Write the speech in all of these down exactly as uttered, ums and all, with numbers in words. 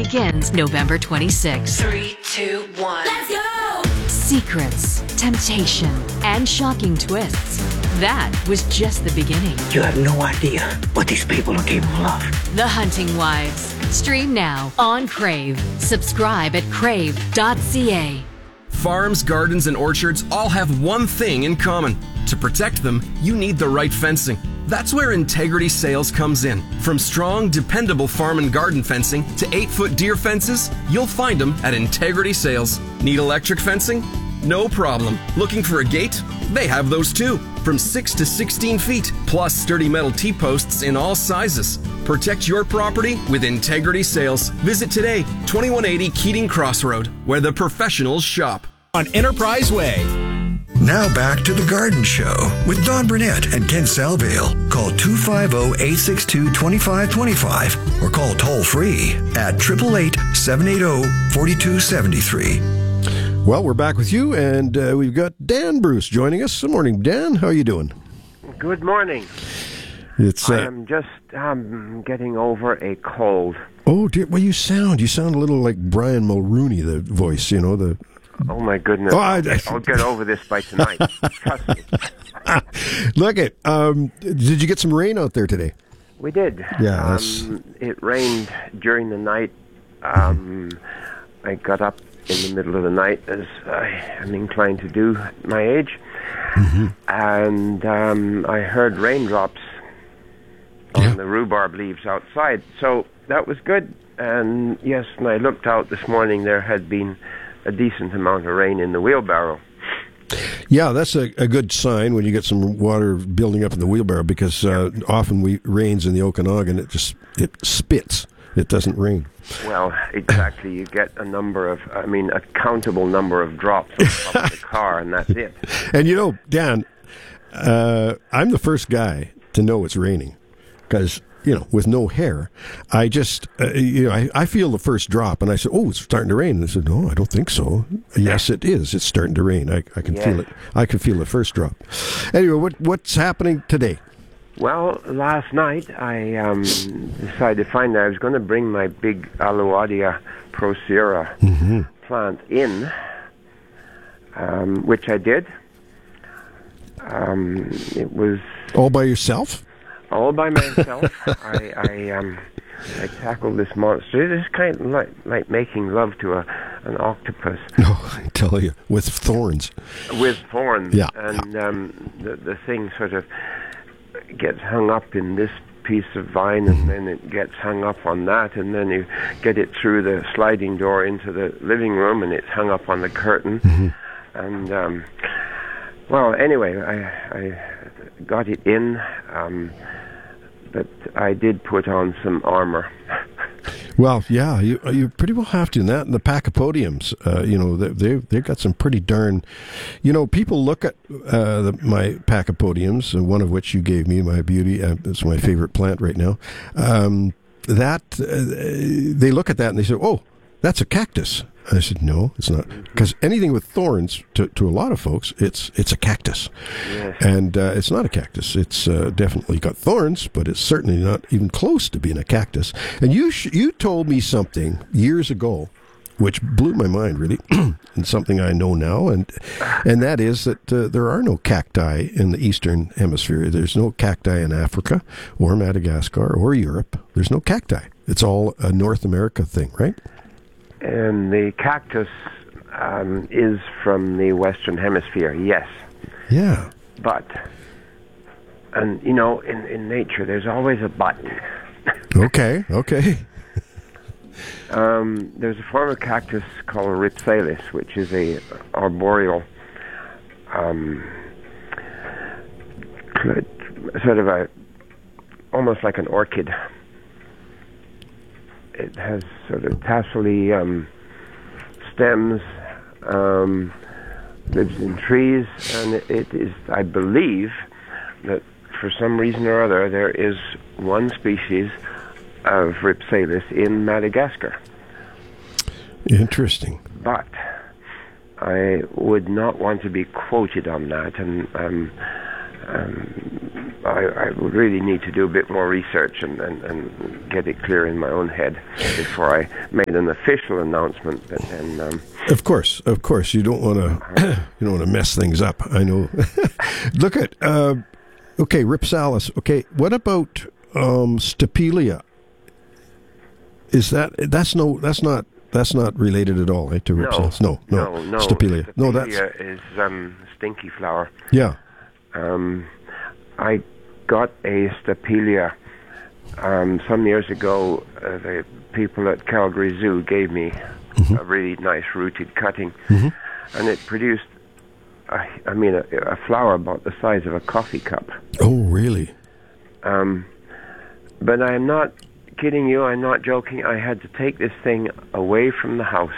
begins November twenty-sixth. Three, two, one. Let's go! Secrets, temptation, and shocking twists. That was just the beginning. You have no idea what these people are capable of. The Hunting Wives. Stream now on Crave. Subscribe at crave dot c a. Farms, gardens, and orchards all have one thing in common. To protect them, you need the right fencing. That's where Integrity Sales comes in. From strong, dependable farm and garden fencing to eight-foot deer fences, you'll find them at Integrity Sales. Need electric fencing? No problem. Looking for a gate? They have those too. From six to sixteen feet, plus sturdy metal T-posts in all sizes. Protect your property with Integrity Sales. Visit today, twenty-one eighty Keating Crossroad, where the professionals shop. On Enterprise Way. Now back to The Garden Show with Don Burnett and Ken Salvale. Call two five zero, eight six two, two five two five or call toll free at eight eight eight, seven eight zero, four two seven three. Well, we're back with you, and uh, we've got Dan Bruce joining us. Good morning, Dan. How are you doing? Good morning. It's. Uh, I'm just um, getting over a cold. Oh, dear. Well, you sound you sound a little like Brian Mulrooney, the voice. You know the. Oh my goodness! Oh, I, I'll get over this by tonight. Trust me. Look it. Um, did you get some rain out there today? We did. Yeah. Um, it rained during the night. Um, I got up in the middle of the night, as I am inclined to do at my age, mm-hmm. and um, I heard raindrops on yeah. the rhubarb leaves outside. So that was good. And yes, when I looked out this morning, there had been a decent amount of rain in the wheelbarrow. Yeah, that's a, a good sign when you get some water building up in the wheelbarrow, because uh, often we rains in the Okanagan, it just it spits. It doesn't rain. Well, exactly. You get a number of, I mean, a countable number of drops on top of the car, and that's it. And you know, Dan, uh, I'm the first guy to know it's raining, because, you know, with no hair, I just, uh, you know, I, I feel the first drop, and I said, oh, it's starting to rain. And I said, no, I don't think so. Yes, it is. It's starting to rain. I, I can yes. feel it. I can feel the first drop. Anyway, what what's happening today? Well, last night I um, decided to find out I was going to bring my big Alouadia procera mm-hmm. plant in, um, which I did. Um, it was all by yourself. All by myself. I I, um, I tackled this monster. It is kind of like like making love to a an octopus. Oh, I tell you, with thorns. With thorns. Yeah. And um, the the thing sort of gets hung up in this piece of vine, and then it gets hung up on that, and then you get it through the sliding door into the living room, and it's hung up on the curtain. Mm-hmm. And um, well, anyway, I, I got it in, um, but I did put on some armor. Well, yeah, you you pretty well have to. And that and the Pachypodiums, uh, you know, they they they've got some pretty darn, you know, people look at uh, the, my Pachypodiums, uh, one of which you gave me, my beauty. Uh, it's my favorite plant right now. Um, that uh, they look at that and they say, "Oh, that's a cactus." I said, "No, it's not," because anything with thorns, to to a lot of folks, it's it's a cactus, yes. and uh, it's not a cactus. It's uh, definitely got thorns, but it's certainly not even close to being a cactus. And you sh- you told me something years ago, which blew my mind really, and something I know now, and and that is that uh, there are no cacti in the Eastern Hemisphere. There's no cacti in Africa or Madagascar or Europe. There's no cacti. It's all a North America thing, right? And the cactus um, is from the Western Hemisphere, yes. Yeah. But, and you know, in, in nature, there's always a but. Okay, okay. um, there's a form of cactus called Rhipsalis, which is a arboreal, um, sort of a, almost like an orchid. It has sort of tassely um, stems, um, lives in trees, and it, it is, I believe, that for some reason or other, there is one species of Rhipsalis in Madagascar. Interesting. But I would not want to be quoted on that, and um, um, I, I would really need to do a bit more research and, and, and get it clear in my own head before I made an official announcement. But then, um, of course, of course, you don't want to you don't want to mess things up. I know. Look at uh, okay, Rhipsalis. Okay, what about um, Stapelia? Is that that's no that's not that's not related at all, eh, to Rhipsalis? No, no, no, no. Stapelia. Stapelia No, that's is um, stinky flower. yeah. Um, I got a Stapelia um, some years ago. Uh, the people at Calgary Zoo gave me mm-hmm. a really nice rooted cutting, mm-hmm. and it produced, a, I mean, a, a flower about the size of a coffee cup. Oh, really? Um, but I'm not kidding you. I'm not joking. I had to take this thing away from the house.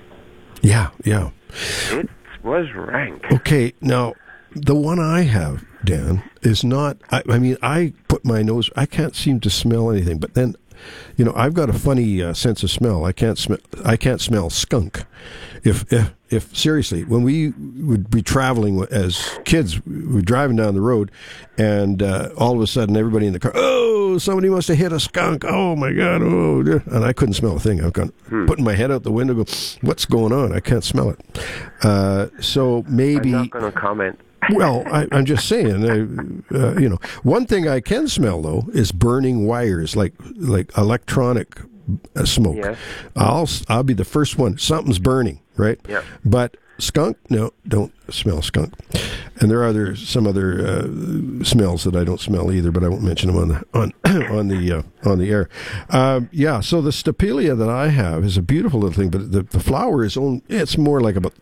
Yeah, yeah. It was rank. Okay, now the one I have, Dan, is not. I, I mean, I put my nose. I can't seem to smell anything. But then, you know, I've got a funny uh, sense of smell. I can't smell. I can't smell skunk. If if if seriously, when we would be traveling as kids, we were driving down the road, and uh, all of a sudden, everybody in the car, oh, somebody must have hit a skunk. Oh my God! Oh, and I couldn't smell a thing. I've gone hmm. putting my head out the window, go, what's going on? I can't smell it. Uh, so maybe I'm not going to comment. Well, I, I'm just saying, uh, uh, you know, one thing I can smell though is burning wires, like like electronic uh, smoke. Yes. I'll I'll be the first one. Something's burning, right? Yeah. But skunk, no, don't smell skunk. And there are other some other uh, smells that I don't smell either, but I won't mention them on the on on the uh, on the air. Um, yeah. So the Stapelia that I have is a beautiful little thing, but the the flower is only it's more like about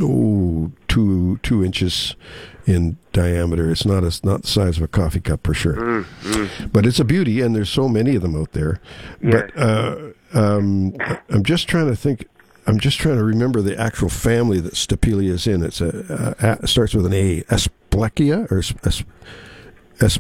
oh two two inches in diameter. It's not a, not the size of a coffee cup for sure, mm, mm. but it's a beauty, and there's so many of them out there. Yes. But uh, um, I'm just trying to think. I'm just trying to remember the actual family that Stapelia is in. It's a, a, a starts with an A, Asplechia or es, es,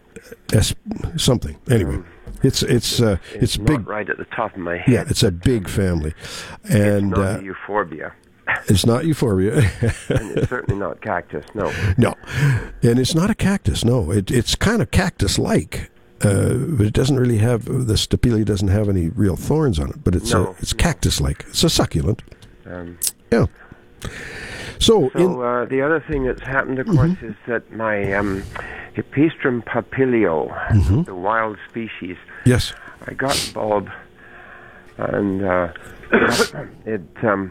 es, something. Anyway, it's it's uh, it's, it's not big. Right at the top of my head. Yeah, it's a big family, and it's not uh, euphorbia. It's not euphorbia. And it's certainly not cactus, no. No. And it's not a cactus, no. It, it's kind of cactus-like, uh, but it doesn't really have, the Stapelia doesn't have any real thorns on it, but it's no. a, it's cactus-like. It's a succulent. Um, yeah. So, so in, uh, the other thing that's happened, of course, mm-hmm. is that my um, Hypistrum papilio, mm-hmm. the wild species, yes. I got bulb, and uh, it... Um,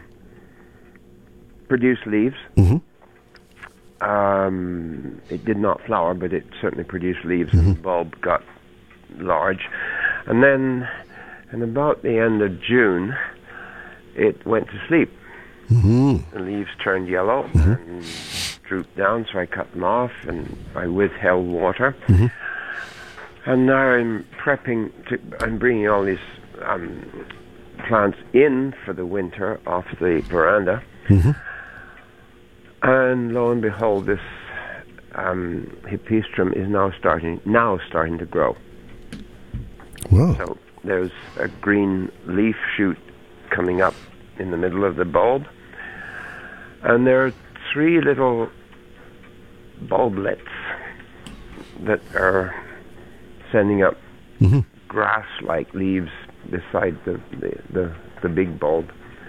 produced leaves. Mm-hmm. Um, it did not flower, but it certainly produced leaves, mm-hmm. and the bulb got large. And then, in about the end of June, it went to sleep. Mm-hmm. The leaves turned yellow mm-hmm. and drooped down, so I cut them off, and I withheld water. Mm-hmm. And now I'm prepping to, I'm bringing all these um, plants in for the winter off the veranda. Mm-hmm. And lo and behold, this um, Hypistrum is now starting now starting to grow. Wow. So there's a green leaf shoot coming up in the middle of the bulb, and there are three little bulblets that are sending up mm-hmm. grass-like leaves beside the, the, the, the big bulb.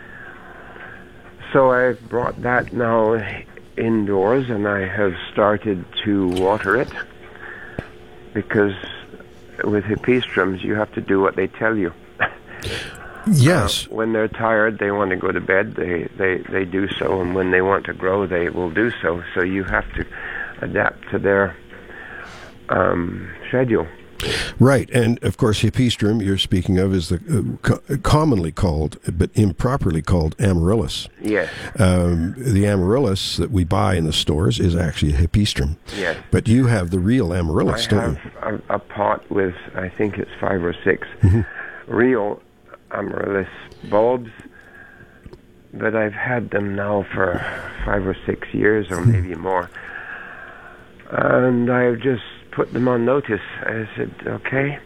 So I brought that now indoors, and I have started to water it, because with Hypistrums you have to do what they tell you. Yes. Uh, when they're tired, they want to go to bed, they, they, they do so, and when they want to grow, they will do so. So you have to adapt to their um, schedule. Right, and of course, Hypistrum you're speaking of is the uh, co- commonly called, but improperly called, amaryllis. Yes. Um, the amaryllis that we buy in the stores is actually a Hypistrum. Yes. But you have the real amaryllis, I don't have you? a, a pot with, I think it's five or six mm-hmm. real amaryllis bulbs, but I've had them now for five or six years, or maybe more. And I've just put them on notice. I said, okay,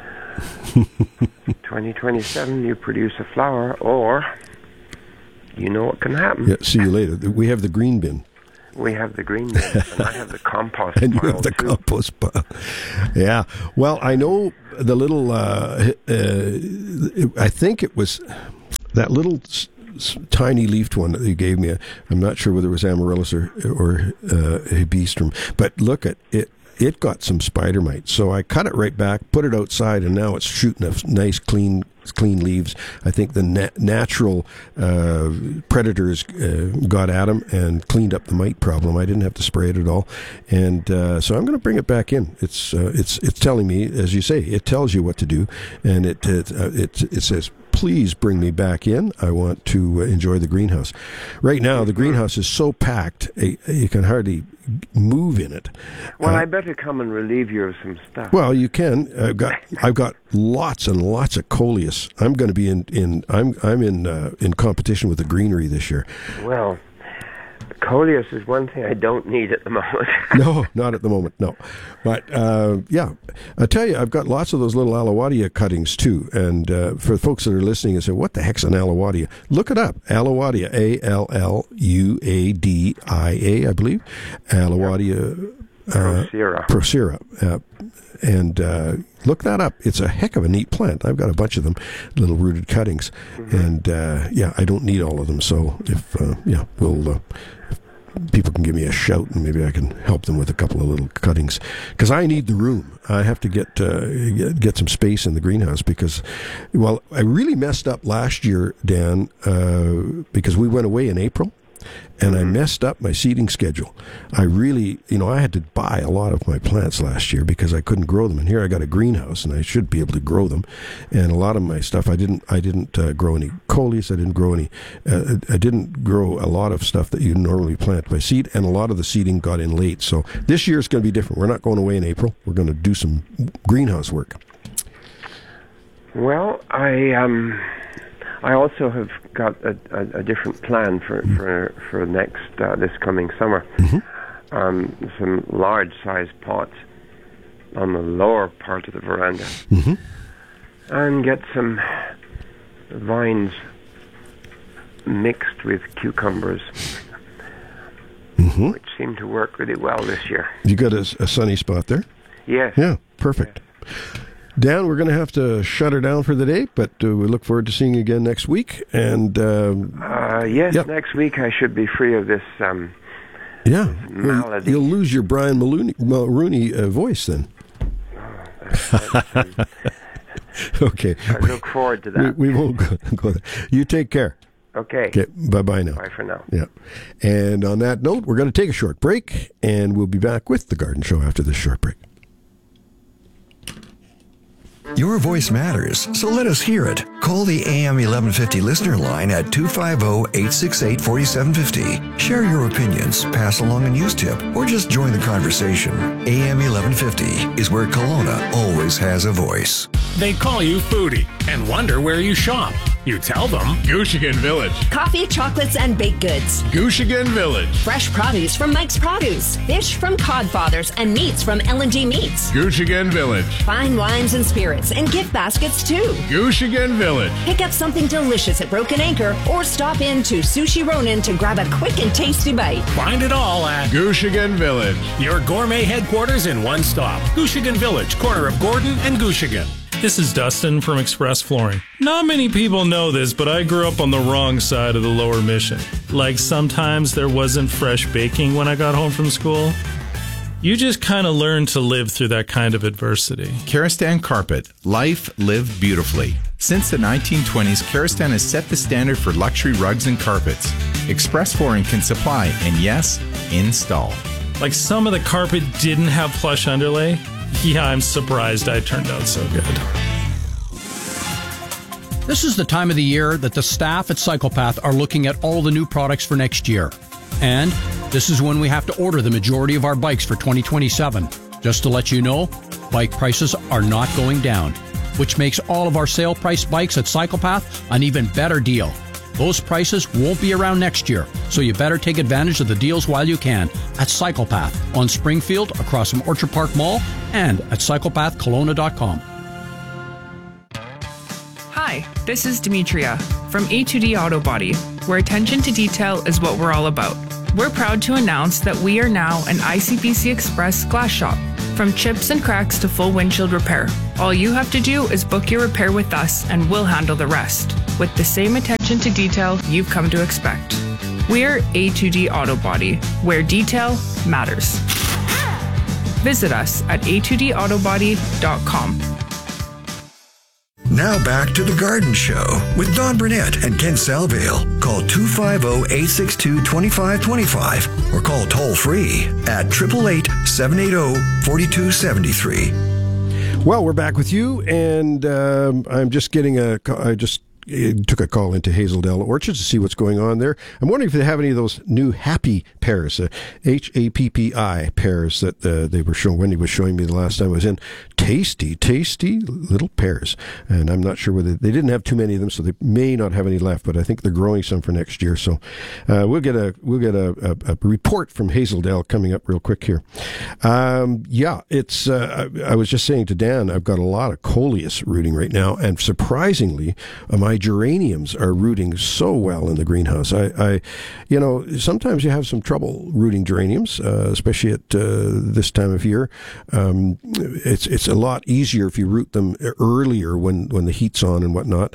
twenty twenty-seven, you produce a flower, or you know what can happen. Yeah, see you later. We have the green bin. we have the green bin, and I have the compost and pile. you have the too. compost pile. Yeah. Well, I know the little, uh, uh, I think it was that little s- s- tiny leafed one that you gave me. I'm not sure whether it was amaryllis or, or uh, hibiscus, but look at it. It got some spider mites, so I cut it right back, put it outside, and now it's shooting a nice, clean, clean leaves. I think the na- natural uh, predators uh, got at them and cleaned up the mite problem. I didn't have to spray it at all, and uh, so I'm going to bring it back in. It's uh, it's it's telling me, as you say, it tells you what to do, and it it uh, it, it says, please bring me back in. I want to enjoy the greenhouse. Right now, the greenhouse is so packed, you can hardly move in it. Well, uh, I better come and relieve you of some stuff. Well, you can. I've got I've got lots and lots of coleus. I'm going to be in, in I'm I'm in uh, in competition with the greenery this year. Well, coleus is one thing I don't need at the moment. No, not at the moment, no. But, uh, yeah, I tell you, I've got lots of those little Alawadia cuttings, too. And uh, for folks that are listening and say, what the heck's an Alawadia? Look it up. Alawadia, A L L U A D I A, I believe. Alawadia uh, Procera. Procera. Uh, and uh, look that up. It's a heck of a neat plant. I've got a bunch of them, little rooted cuttings. Mm-hmm. And, uh, yeah, I don't need all of them. So, if, uh, yeah, we'll... Uh, people can give me a shout and maybe I can help them with a couple of little cuttings, because I need the room. I have to get, uh, get get some space in the greenhouse because, well, I really messed up last year, Dan, uh, because we went away in April. And I messed up my seeding schedule. I really, you know, I had to buy a lot of my plants last year because I couldn't grow them. And here I got a greenhouse, and I should be able to grow them. And a lot of my stuff, I didn't, I didn't uh, grow any coleus. I didn't grow any. Uh, I didn't grow a lot of stuff that you normally plant by seed, and a lot of the seeding got in late. So this year is going to be different. We're not going away in April. We're going to do some greenhouse work. Well, I um. I also have got a, a, a different plan for for, for next uh, this coming summer. Mm-hmm. Um, some large-sized pots on the lower part of the veranda, mm-hmm. and get some vines mixed with cucumbers, mm-hmm. which seem to work really well this year. You got a, a sunny spot there? Yes. Yeah, perfect. Yes. Dan, we're going to have to shut her down for the day, but uh, we look forward to seeing you again next week. And um, uh, yes, yep. Next week I should be free of this. Um, yeah, this malady. You'll lose your Brian Mulrooney, Mulrooney uh, voice then. Oh, that's, that's, um, okay. I look forward to that. We, we won't go, go there. You take care. Okay. Okay. Bye-bye now. Bye for now. Yeah. And on that note, we're going to take a short break, and we'll be back with The Garden Show after this short break. Your voice matters, so let us hear it. Call the A M eleven fifty listener line at two five zero, eight six eight, four seven five zero. Share your opinions, pass along a news tip, or just join the conversation. A M eleven fifty is where Kelowna always has a voice. They call you foodie and wonder where you shop. You tell them Goochigan Village. Coffee, chocolates, and baked goods. Goochigan Village. Fresh produce from Mike's Produce. Fish from Codfathers and meats from L and G Meats. Goochigan Village. Fine wines and spirits and gift baskets too. Goochigan Village. Pick up something delicious at Broken Anchor or stop in to Sushi Ronin to grab a quick and tasty bite. Find it all at Goochigan Village. Your gourmet headquarters in one stop. Goochigan Village, corner of Gordon and Goochigan. This is Dustin from Express Flooring. Not many people know this, but I grew up on the wrong side of the Lower Mission. Like sometimes there wasn't fresh baking when I got home from school. You just kind of learn to live through that kind of adversity. Karastan Carpet. Life lived beautifully. Since the nineteen twenties, Karastan has set the standard for luxury rugs and carpets. Express Flooring can supply and, yes, install. Like some of the carpet didn't have plush underlay. Yeah, I'm surprised I turned out so good. This is the time of the year that the staff at CyclePath are looking at all the new products for next year. And this is when we have to order the majority of our bikes for twenty twenty-seven. Just to let you know, bike prices are not going down, which makes all of our sale price bikes at CyclePath an even better deal. Those prices won't be around next year, so you better take advantage of the deals while you can at CyclePath on Springfield across from Orchard Park Mall and at cyclepath kelowna dot com. Hi, this is Demetria from A two D Auto Body. where attention to detail is what we're all about. We're proud to announce that we are now an I C B C Express glass shop. From chips and cracks to full windshield repair, all you have to do is book your repair with us and we'll handle the rest, with the same attention to detail you've come to expect. We're A two D Auto Body, where detail matters. Visit us at a two d auto body dot com. Now back to The Garden Show with Don Burnett and Ken Salvale. Call two five zero, eight six two, two five two five or call toll free at eight eight eight, seven eight zero, four two seven three. Well, we're back with you, and um, I'm just getting a. I just took a call into Hazeldale Orchards to see what's going on there. I'm wondering if they have any of those new Happy pears, uh, H A P P I pears that uh, they were showing. Wendy was showing me the last time I was in. Tasty, tasty little pears, and I'm not sure whether they didn't have too many of them, so they may not have any left. But I think they're growing some for next year. So uh, we'll get a we'll get a, a, a report from Hazeldale coming up real quick here. Um, yeah, it's. Uh, I, I was just saying to Dan, I've got a lot of coleus rooting right now, and surprisingly, uh, my geraniums are rooting so well in the greenhouse. I, I you know, sometimes you have some trouble rooting geraniums, uh, especially at uh, this time of year. Um, it's it's a lot easier if you root them earlier when, when the heat's on and whatnot.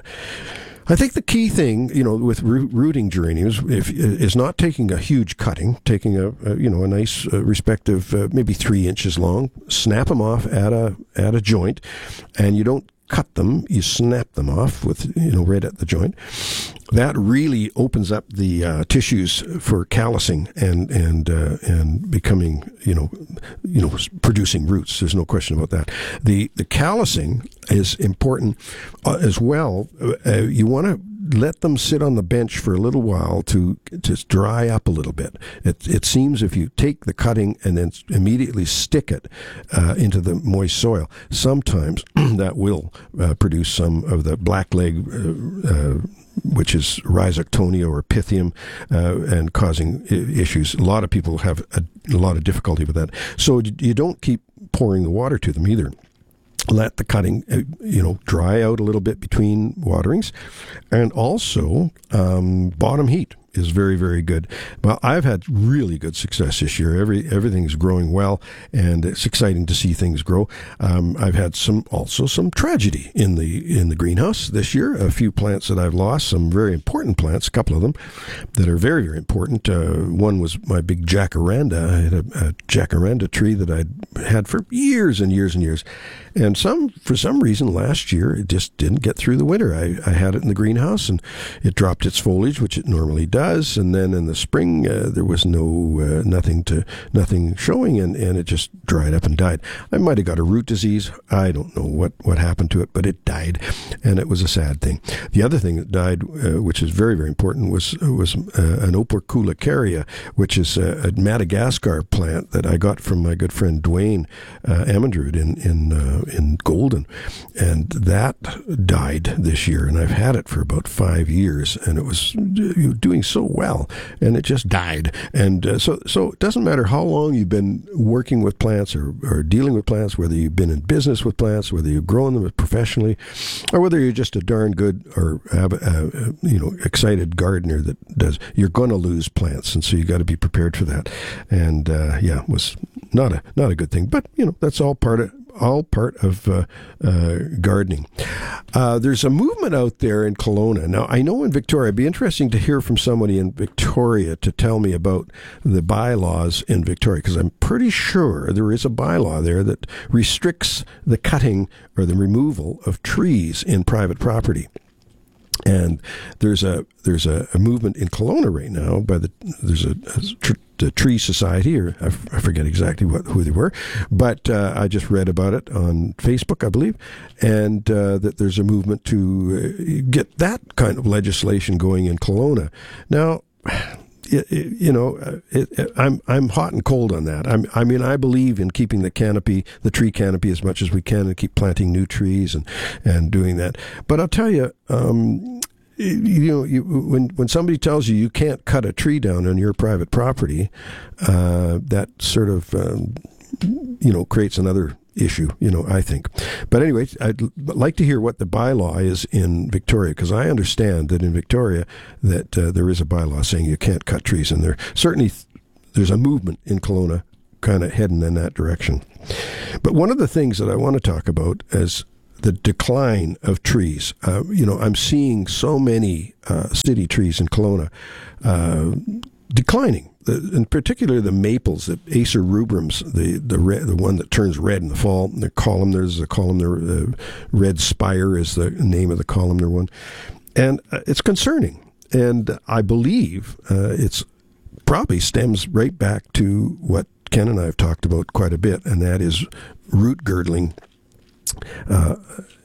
I think the key thing, you know, with rooting geraniums, if, is not taking a huge cutting, taking a, a you know a nice uh, respective, uh, maybe three inches long, snap them off at a at a joint, and you don't cut them, you snap them off with, you know, right at the joint. That really opens up the uh, tissues for callousing and and uh, and becoming, you know, you know, producing roots. There's no question about that. The the callousing is important uh, as well. Uh, you want to let them sit on the bench for a little while to just dry up a little bit. It, it seems if you take the cutting and then immediately stick it uh, into the moist soil, sometimes that will uh, produce some of the blackleg, uh, uh, which is Rhizoctonia or Pythium, uh, and causing issues. A lot of people have a, a lot of difficulty with that. So you don't keep pouring the water to them either. Let the cutting, you know, dry out a little bit between waterings. And also, um, bottom heat is very, very good. Well, I've had really good success this year. Every everything's growing well, and it's exciting to see things grow. Um, I've had some also some tragedy in the in the greenhouse this year. A few plants that I've lost, some very important plants, a couple of them that are very, very important. Uh, one was my big jacaranda. I had a, a jacaranda tree that I'd had for years and years and years. And some, for some reason, last year, it just didn't get through the winter. I, I had it in the greenhouse, and it dropped its foliage, which it normally does. And then in the spring, uh, there was no uh, nothing to nothing showing, and, and it just dried up and died. I might have got a root disease. I don't know what, what happened to it, but it died, and it was a sad thing. The other thing that died, uh, which is very, very important, was was uh, an Operculacaria, which is a, a Madagascar plant that I got from my good friend Dwayne uh, Amandrud in in uh, in Golden, and that died this year, and I've had it for about five years, and it was doing so well, and it just died. And uh, so so it doesn't matter how long you've been working with plants or, or dealing with plants, whether you've been in business with plants, whether you've grown them professionally, or whether you're just a darn good or have a, a you know excited gardener that does, you're going to lose plants, and so you got to be prepared for that. And uh, yeah, it was not a not a good thing, but you know that's all part of all part of uh, uh, gardening. Uh, there's a movement out there in Kelowna. Now, I know in Victoria, it'd be interesting to hear from somebody in Victoria to tell me about the bylaws in Victoria, because I'm pretty sure there is a bylaw there that restricts the cutting or the removal of trees in private property. And there's a there's a, a movement in Kelowna right now by the there's a, a tr- the Tree Society, or I, f- I forget exactly what who they were, but uh, I just read about it on Facebook, I believe, and uh, that there's a movement to uh, get that kind of legislation going in Kelowna. Now, It, it, you know, it, it, I'm I'm hot and cold on that. I'm, I mean, I believe in keeping the canopy, the tree canopy, as much as we can, and keep planting new trees and, and doing that. But I'll tell you, um, you know, you, when when somebody tells you you can't cut a tree down on your private property, uh, that sort of um, you know creates another issue, you know, I think. But anyway, I'd like to hear what the bylaw is in Victoria, because I understand that in Victoria that uh, there is a bylaw saying you can't cut trees, and there certainly th- there's a movement in Kelowna kind of heading in that direction. But one of the things that I want to talk about is the decline of trees. Uh, you know, I'm seeing so many uh, city trees in Kelowna uh, declining. The, in particular, the maples, the Acer rubrums, the the red, the one that turns red in the fall. The columnar, there's a columnar, the red spire is the name of the columnar one, and uh, it's concerning. And I believe uh, it's probably stems right back to what Ken and I have talked about quite a bit, and that is root girdling. Uh,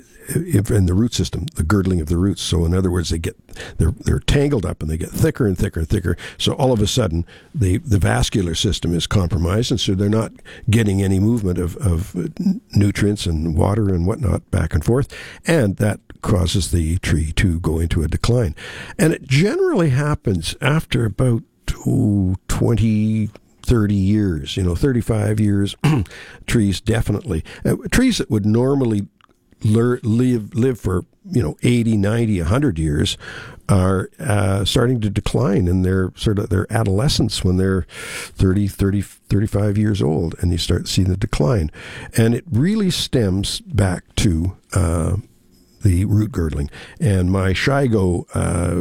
If in the root system, the girdling of the roots. So in other words, they get they're they're tangled up and they get thicker and thicker and thicker. So all of a sudden, the the vascular system is compromised, and so they're not getting any movement of of nutrients and water and whatnot back and forth, and that causes the tree to go into a decline. And it generally happens after about oh, twenty, thirty years. You know, thirty-five years. Trees definitely uh, trees that would normally live live for, you know, eighty, ninety, one hundred years are uh, starting to decline in their sort of their adolescence when they're thirty, thirty, thirty-five years old, and you start seeing the decline. And it really stems back to uh, the root girdling. And my Shigo, uh,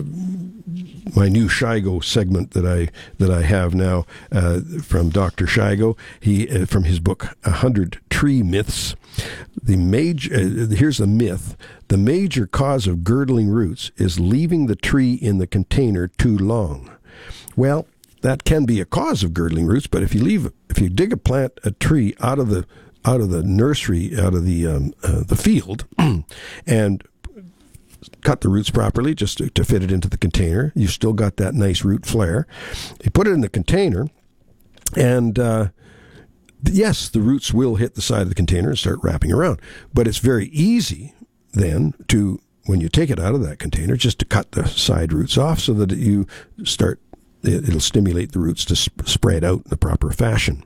my new Shigo segment that I that I have now uh, from Doctor Shigo, he uh, from his book one hundred Tree Myths. The major uh, here's the myth: the major cause of girdling roots is leaving the tree in the container too long. Well, that can be a cause of girdling roots, but if you leave, if you dig a plant, a tree out of the out of the nursery, out of the um, uh, the field, and cut the roots properly just to, to fit it into the container, you've still got that nice root flare. You put it in the container, and uh, yes, the roots will hit the side of the container and start wrapping around. But it's very easy then to, when you take it out of that container, just to cut the side roots off so that you start, it'll stimulate the roots to sp- spread out in the proper fashion.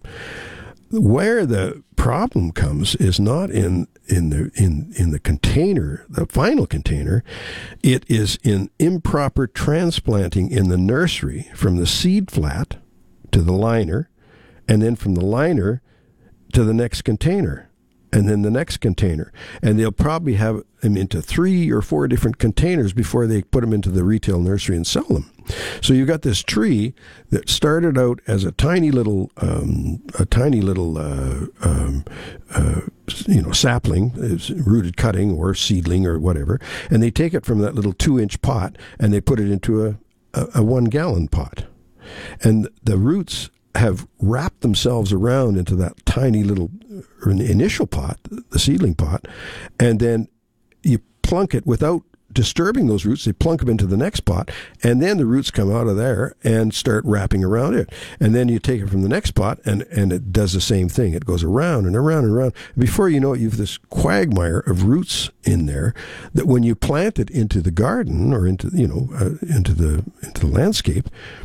Where the problem comes is not in in the in, in the container, the final container. It is in improper transplanting in the nursery from the seed flat to the liner, and then from the liner to the next container, and then the next container. And they'll probably have them into three or four different containers before they put them into the retail nursery and sell them. So you've got this tree that started out as a tiny little, um, a tiny little, uh, um, uh, you know, sapling, it's rooted cutting or seedling or whatever, and they take it from that little two-inch pot and they put it into a, a, a one-gallon pot. And the roots have wrapped themselves around into that tiny little initial pot, the seedling pot, and then you plunk it without disturbing those roots. They plunk them into the next pot, and then the roots come out of there and start wrapping around it. And then you take it from the next pot, and, and it does the same thing. It goes around and around and around. Before you know it, you have this quagmire of roots in there that when you plant it into the garden or into, you know, uh, into the into the landscape,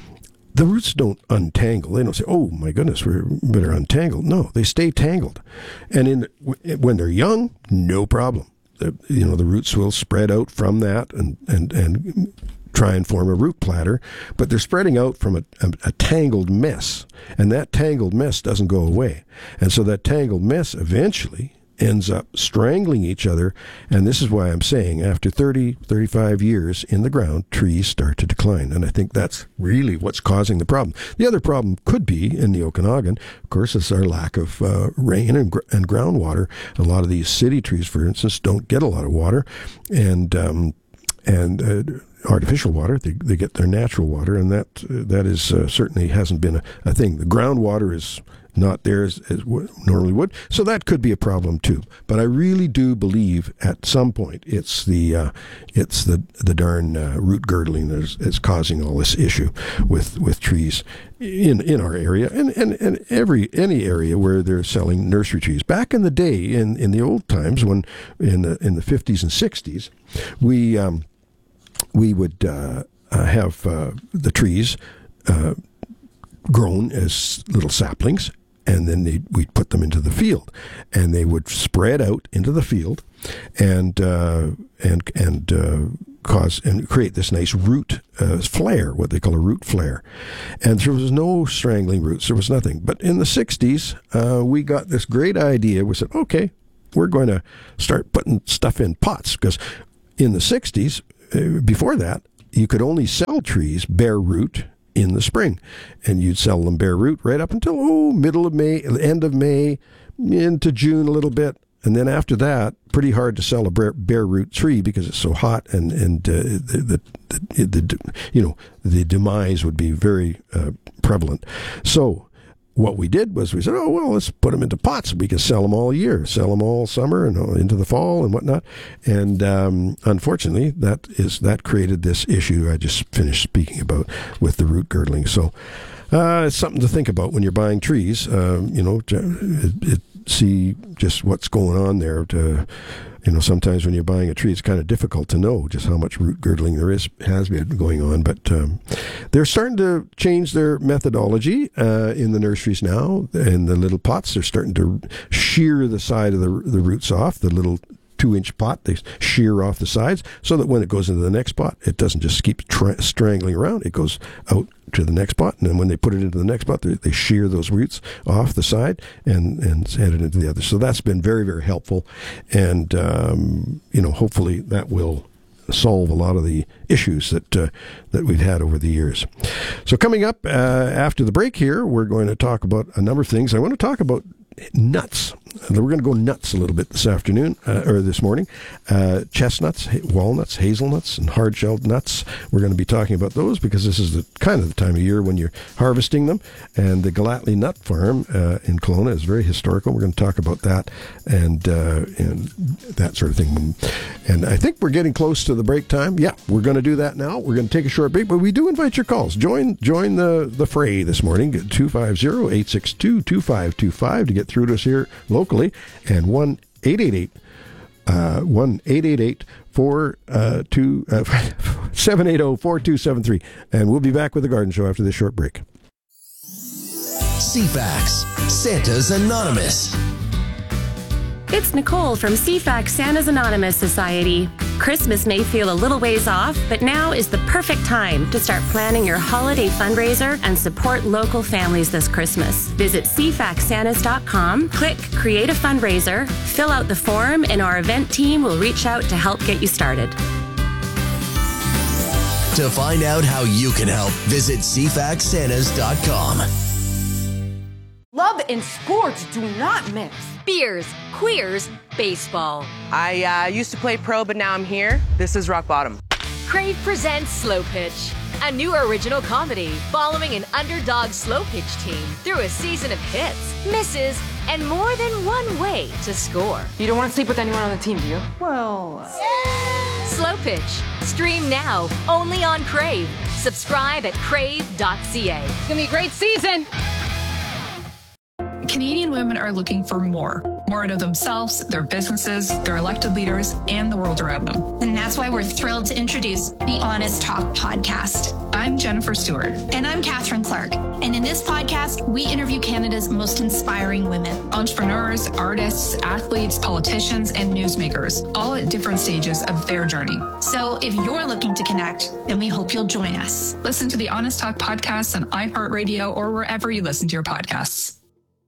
the roots don't untangle. They don't say, "Oh my goodness, we better untangle." No, they stay tangled. And in when they're young, no problem. The, you know, the roots will spread out from that and, and, and try and form a root platter, but they're spreading out from a, a, a tangled mess, and that tangled mess doesn't go away. And so that tangled mess eventually ends up strangling each other, and this is why I'm saying after thirty, thirty-five years in the ground, trees start to decline, and I think that's really what's causing the problem. The other problem could be in the Okanagan, of course, is our lack of uh, rain and, gr- and groundwater. A lot of these city trees, for instance, don't get a lot of water, and um, and uh, artificial water. They, they get their natural water, and that uh, that is uh, certainly hasn't been a, a thing. The groundwater is not there as, as w- normally would, so that could be a problem too. But I really do believe at some point it's the uh, it's the the darn uh, root girdling that is, is causing all this issue with, with trees in in our area and, and, and every any area where they're selling nursery trees. Back in the day, in, in the old times, when in the in the fifties and sixties, we um, we would uh, uh, have uh, the trees uh, grown as little saplings. and then they we'd put them into the field, and they would spread out into the field, and uh, and and uh, cause and create this nice root uh, flare, what they call a root flare. And there was no strangling roots, there was nothing. But in the sixties, uh, we got this great idea. We said, okay, we're going to start putting stuff in pots, because in the sixties, uh, before that, you could only sell trees bare root in the spring, and you'd sell them bare root right up until oh middle of May, end of May, into June a little bit, and then after that, pretty hard to sell a bare, bare root tree because it's so hot, and and uh, the, the, the the you know the demise would be very uh, prevalent. So what we did was we said, oh, well, let's put them into pots. We can sell them all year, sell them all summer and all into the fall and whatnot. And um, unfortunately, that is that created this issue I just finished speaking about with the root girdling. So uh, it's something to think about when you're buying trees. Um, you know, it, it, see just what's going on there. To, you know, sometimes when you're buying a tree, it's kind of difficult to know just how much root girdling there is has been going on. But um, they're starting to change their methodology uh, in the nurseries now. In the little pots, they're starting to shear the side of the the roots off. The little two-inch pot, they shear off the sides so that when it goes into the next pot, it doesn't just keep tra- strangling around. It goes out to the next pot, and then when they put it into the next pot, they, they shear those roots off the side and and head it into the other. So that's been very, very helpful, and um, you know, hopefully that will solve a lot of the issues that uh, that we've had over the years. So coming up uh, after the break here, we're going to talk about a number of things. I want to talk about nuts. We're going to go nuts a little bit this afternoon, uh, or this morning. Uh, chestnuts, walnuts, hazelnuts, and hard-shelled nuts. We're going to be talking about those because this is the kind of the time of year when you're harvesting them. And the Gallatley Nut Farm uh, in Kelowna is very historical. We're going to talk about that and uh, and that sort of thing. And I think we're getting close to the break time. Yeah, we're going to do that now. We're going to take a short break, but we do invite your calls. Join join the, the fray this morning. Get two five zero, eight six two, two five two five to get through to us here locally, and one eight eight eight uh one eight eight eight four uh two uh seven eight zero four two seven three, and we'll be back with the Garden Show after this short break. C FAX, Santa's Anonymous. It's Nicole from C FAX Santa's Anonymous Society. Christmas may feel a little ways off, but now is the perfect time to start planning your holiday fundraiser and support local families this Christmas. Visit c fax santas dot com, click Create a Fundraiser, fill out the form, and our event team will reach out to help get you started. To find out how you can help, visit c fax santas dot com. Love and sports do not mix. Beers, queers, baseball. I uh, used to play pro, but now I'm here. This is rock bottom. Crave presents Slow Pitch, a new original comedy following an underdog slow pitch team through a season of hits, misses, and more than one way to score. You don't want to sleep with anyone on the team, do you? Well... Uh... Slow Pitch. Stream now, only on Crave. Subscribe at crave dot c a. It's going to be a great season! Canadian women are looking for more. More out of themselves, their businesses, their elected leaders, and the world around them. And that's why we're thrilled to introduce the Honest Talk podcast. I'm Jennifer Stewart. And I'm Catherine Clark. And in this podcast, we interview Canada's most inspiring women. Entrepreneurs, artists, athletes, politicians, and newsmakers, all at different stages of their journey. So if you're looking to connect, then we hope you'll join us. Listen to the Honest Talk podcast on iHeartRadio or wherever you listen to your podcasts.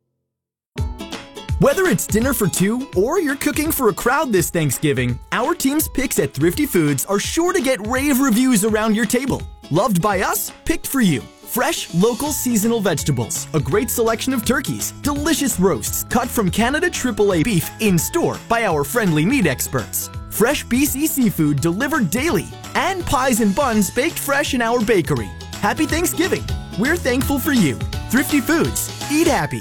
Whether it's dinner for two or you're cooking for a crowd this Thanksgiving, our team's picks at Thrifty Foods are sure to get rave reviews around your table. Loved by us, picked for you. Fresh, local, seasonal vegetables, a great selection of turkeys, delicious roasts cut from Canada triple A beef in store by our friendly meat experts. Fresh B C seafood delivered daily, and pies and buns baked fresh in our bakery. Happy Thanksgiving. We're thankful for you. Thrifty Foods. Eat happy.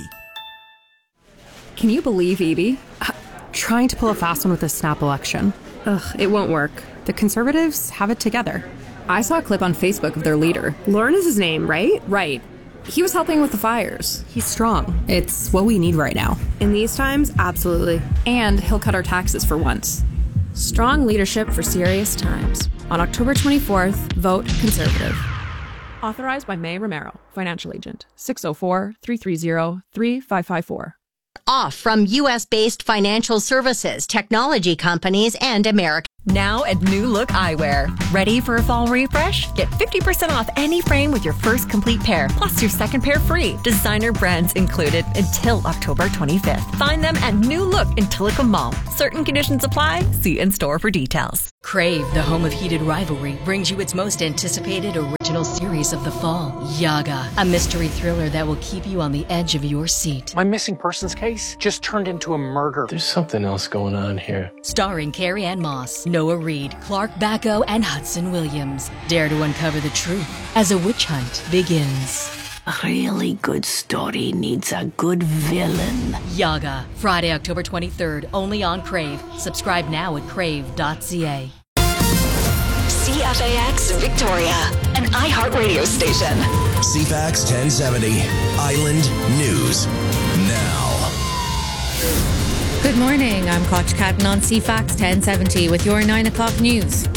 Can you believe Edie? Uh, trying to pull a fast one with this snap election. Ugh, it won't work. The Conservatives have it together. I saw a clip on Facebook of their leader. Lauren is his name, right? Right. He was helping with the fires. He's strong. It's what we need right now. In these times, absolutely. And he'll cut our taxes for once. Strong leadership for serious times. On October twenty-fourth, vote Conservative. Authorized by May Romero, Financial Agent. six oh four, three three zero, three five five four. Off from U S-based financial services, technology companies, and America. Now at New Look Eyewear. Ready for a fall refresh? Get fifty percent off any frame with your first complete pair, plus your second pair free. Designer brands included until October twenty-fifth. Find them at New Look in Tillicum Mall. Certain conditions apply. See in-store for details. Crave, the home of heated rivalry, brings you its most anticipated original series of the fall, Yaga, a mystery thriller that will keep you on the edge of your seat. My missing persons case just turned into a murder. There's something else going on here. Starring Carrie Ann Moss, Noah Reid, Clark Bacco, and Hudson Williams. Dare to uncover the truth as a witch hunt begins. A really good story needs a good villain. Yaga, Friday, October twenty-third, only on Crave. Subscribe now at crave dot c a. C F A X Victoria, an iHeartRadio station. C F A X ten seventy, Island News Now. Good morning, I'm Koch Catton on C F A X ten seventy with your nine o'clock news.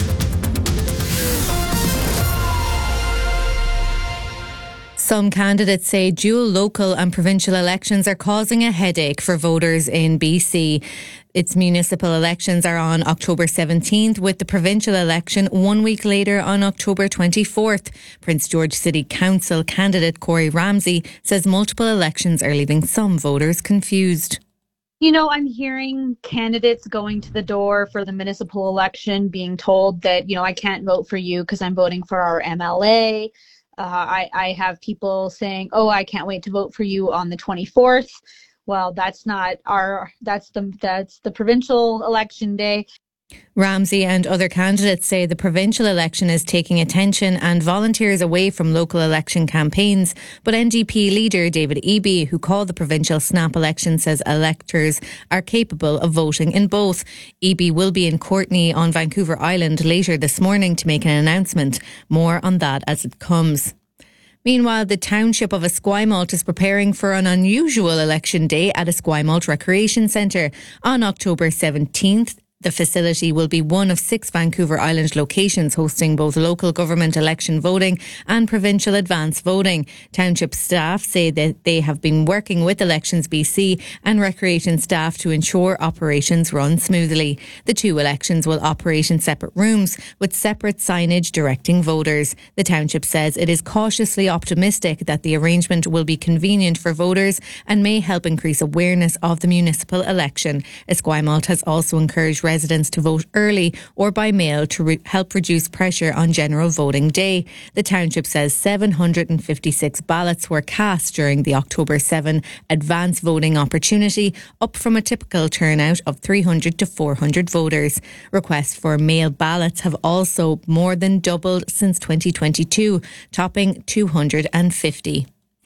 Some candidates say dual local and provincial elections are causing a headache for voters in B C. Its municipal elections are on October seventeenth, with the provincial election one week later on October twenty-fourth. Prince George City Council candidate Corey Ramsey says multiple elections are leaving some voters confused. You know, I'm hearing candidates going to the door for the municipal election being told that, you know, I can't vote for you because I'm voting for our M L A. Uh, I, I have people saying, oh, I can't wait to vote for you on the twenty-fourth. Well, that's not our, that's the, that's the provincial election day. Ramsey and other candidates say the provincial election is taking attention and volunteers away from local election campaigns. But N D P leader David Eby, who called the provincial snap election, says electors are capable of voting in both. Eby will be in Courtenay on Vancouver Island later this morning to make an announcement. More on that as it comes. Meanwhile, the township of Esquimalt is preparing for an unusual election day at Esquimalt Recreation Centre on October seventeenth. The facility will be one of six Vancouver Island locations hosting both local government election voting and provincial advance voting. Township staff say that they have been working with Elections B C and recreation staff to ensure operations run smoothly. The two elections will operate in separate rooms with separate signage directing voters. The township says it is cautiously optimistic that the arrangement will be convenient for voters and may help increase awareness of the municipal election. Esquimalt has also encouraged residents to vote early or by mail to re- help reduce pressure on general voting day. The township says seven hundred fifty-six ballots were cast during the October seventh advance voting opportunity, up from a typical turnout of three hundred to four hundred voters. Requests for mail ballots have also more than doubled since twenty twenty-two, topping two hundred fifty.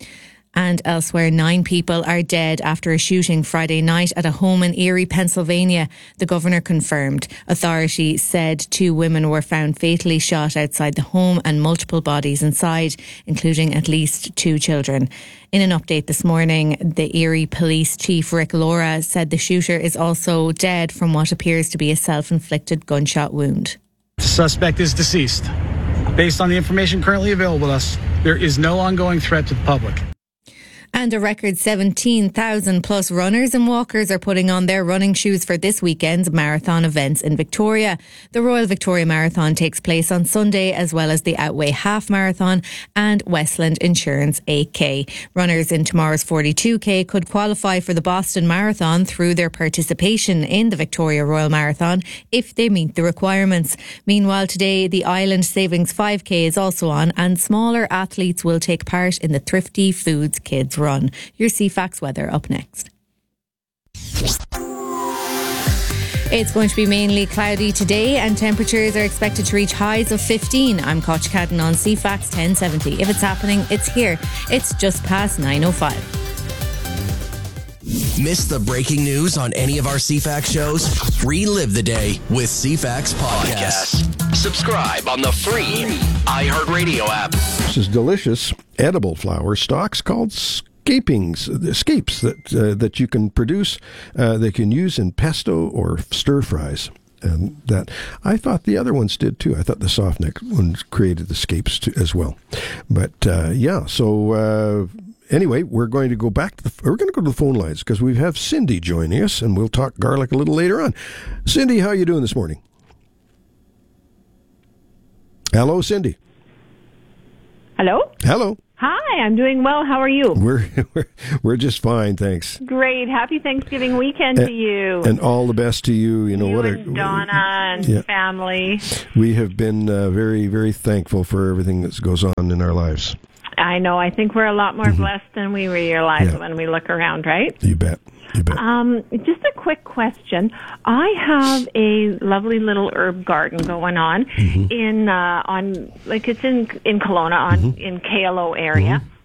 And elsewhere, nine people are dead after a shooting Friday night at a home in Erie, Pennsylvania. The governor confirmed. Authorities said two women were found fatally shot outside the home and multiple bodies inside, including at least two children. In an update this morning, the Erie Police Chief Rick Laura said the shooter is also dead from what appears to be a self-inflicted gunshot wound. The suspect is deceased. Based on the information currently available to us, there is no ongoing threat to the public. And a record seventeen thousand plus runners and walkers are putting on their running shoes for this weekend's marathon events in Victoria. The Royal Victoria Marathon takes place on Sunday, as well as the Outway Half Marathon and Westland Insurance eight K. Runners in tomorrow's forty-two K could qualify for the Boston Marathon through their participation in the Victoria Royal Marathon if they meet the requirements. Meanwhile, today the Island Savings five K is also on, and smaller athletes will take part in the Thrifty Foods Kids Run. Your C F A X weather up next. It's going to be mainly cloudy today and temperatures are expected to reach highs of fifteen. I'm Koch Catton on C F A X ten seventy. If it's happening, it's here. It's just past nine oh five. Miss the breaking news on any of our C F A X shows? Relive the day with C F A X Podcast. Podcast. Subscribe on the free iHeartRadio app. This is delicious edible flower stalks called scapings, scapes that uh, that you can produce. Uh, they can use in pesto or stir fries. and that I thought the other ones did too. I thought the soft neck ones created the scapes too, as well. But uh, yeah, so uh, anyway, we're going to go back to the we're going to go to the phone lines because we have Cindy joining us, and we'll talk garlic a little later on. Cindy, how are you doing this morning? Hello, Cindy. Hello. Hello. Hi, I'm doing well. How are you? We're we're, we're just fine, thanks. Great. Happy Thanksgiving weekend and, to you. And all the best to you. You know you what? And a, Donna and yeah. family. We have been uh, very, very thankful for everything that goes on in our lives. I know. I think we're a lot more mm-hmm. blessed than we realize yeah. when we look around, right? You bet. You bet. Um, just a quick question. I have a lovely little herb garden going on mm-hmm. in uh, on like it's in in Kelowna on mm-hmm. in K L O area. Mm-hmm.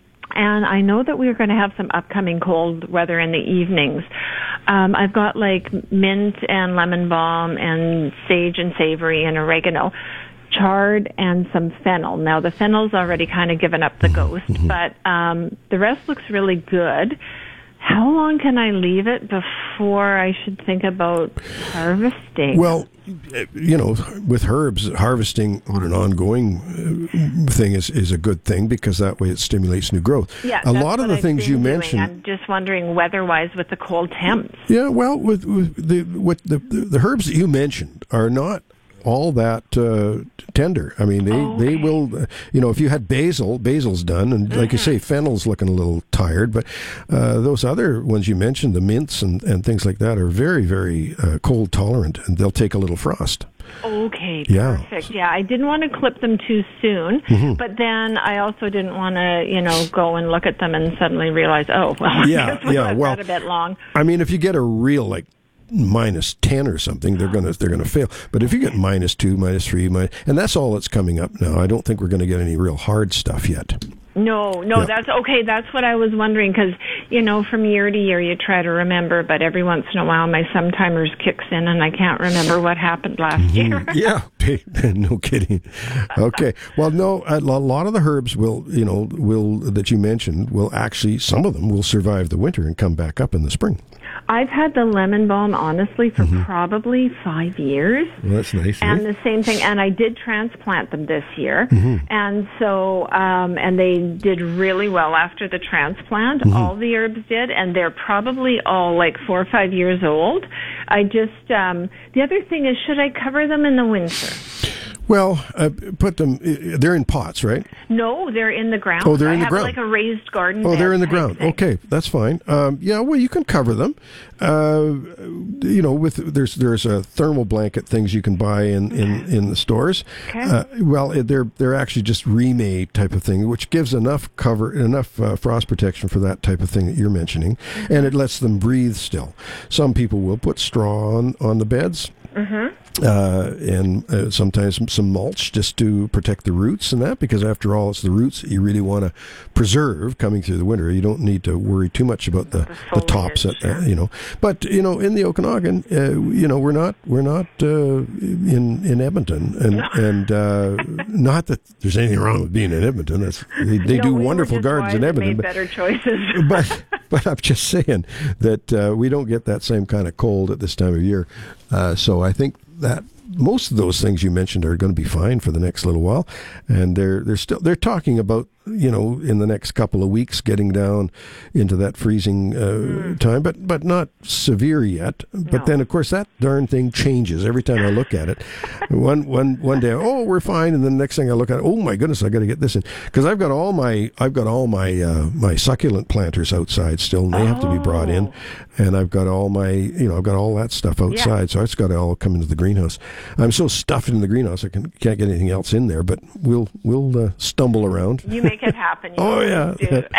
And I know that we're going to have some upcoming cold weather in the evenings. Um, I've got like mint and lemon balm and sage and savory and oregano, chard and some fennel. Now the fennel's already kind of given up the ghost, mm-hmm. but um, the rest looks really good. How long can I leave it before I should think about harvesting? Well, you know, with herbs, harvesting on an ongoing thing is, is a good thing because that way it stimulates new growth. Yeah, a lot of the I've things you doing. mentioned. I'm just wondering weather-wise with the cold temps. Yeah, well, with, with the with the, the the herbs that you mentioned are not all that uh, tender. I mean, they, oh, okay. they will, uh, you know, if you had basil, basil's done, and mm-hmm. like you say, fennel's looking a little tired, but uh, those other ones you mentioned, the mints and, and things like that, are very, very uh, cold tolerant, and they'll take a little frost. Okay, yeah. perfect. Yeah, I didn't want to clip them too soon, mm-hmm. but then I also didn't want to, you know, go and look at them and suddenly realize, oh, well, yeah, I guess yeah, well, a bit long. I mean, if you get a real, like, minus ten or something, they're gonna they're gonna fail. But if you get minus two, minus three, minus, and that's all that's coming up now. I don't think we're going to get any real hard stuff yet. No, no, yeah. that's okay. That's what I was wondering because you know, from year to year you try to remember, but every once in a while my sometimers kicks in and I can't remember what happened last mm-hmm. year. Yeah, no kidding. Okay, well, no, a lot of the herbs will, you know, will that you mentioned will actually, some of them will survive the winter and come back up in the spring. I've had the lemon balm, honestly, for mm-hmm. probably five years. Well, that's nice. And right? the same thing, and I did transplant them this year. Mm-hmm. And so, um, and they did really well after the transplant. Mm-hmm. All the herbs did, and they're probably all like four or five years old. I just, um, the other thing is, should I cover them in the winter? Well, uh, put them, they're in pots, right? No, they're in the ground. Oh, they're in I the have ground. like a raised garden. Oh, they're in the bed ground. thing. Okay, that's fine. Um, yeah, well, you can cover them. Uh, you know, with there's there's a thermal blanket things you can buy in, in, in the stores. Okay. Uh, well, they're they're actually just remade type of thing, which gives enough cover, enough uh, frost protection for that type of thing that you're mentioning, mm-hmm. and it lets them breathe still. Some people will put straw on, on the beds. Mm-hmm. Uh, and uh, sometimes some mulch just to protect the roots and that, because after all, it's the roots that you really want to preserve coming through the winter. You don't need to worry too much about the, the, the tops, at, uh, you know. But you know, in the Okanagan, uh, you know, we're not we're not uh, in in Edmonton, and and uh, not that there's anything wrong with being in Edmonton. That's, they they no, do we wonderful gardens in Edmonton. Made but, better choices. but but I'm just saying that uh, we don't get that same kind of cold at this time of year. Uh, so I think that most of those things you mentioned are going to be fine for the next little while, and they're they're still they're talking about, you know, in the next couple of weeks getting down into that freezing uh, mm. time, but but not severe yet. But no. then, of course, that darn thing changes every time I look at it. one one one day, oh, we're fine, and then the next thing I look at it, oh my goodness, I got to get this in, because I've got all my I've got all my uh, my succulent planters outside still, and they oh. have to be brought in, and I've got all my you know I've got all that stuff outside, yeah. so it's got to all come into the greenhouse. I'm so stuffed in the greenhouse I can, can't get anything else in there, but we'll we'll uh, stumble around. You make it happen. You oh yeah,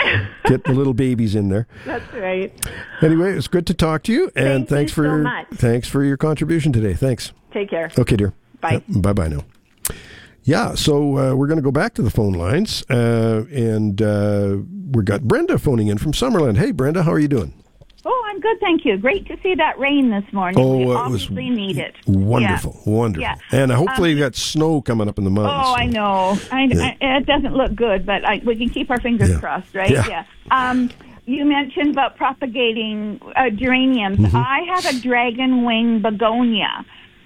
get the little babies in there. That's right. Anyway, it's good to talk to you, and Thank thanks you for so much. thanks for your contribution today. Thanks. Take care. Okay, dear. Bye. Yep, bye bye now. Yeah, so uh, we're going to go back to the phone lines, uh, and uh, we've got Brenda phoning in from Summerland. Hey, Brenda, how are you doing? Oh, I'm good, thank you. Great to see that rain this morning. Oh, we it obviously was need it. Wonderful, yeah. wonderful. Yeah. And hopefully um, you got snow coming up in the mountains. Oh, I know. I, yeah. I, it doesn't look good, but I, we can keep our fingers yeah. crossed, right? Yeah. yeah. Um, you mentioned about propagating uh, geraniums. Mm-hmm. I have a dragon wing begonia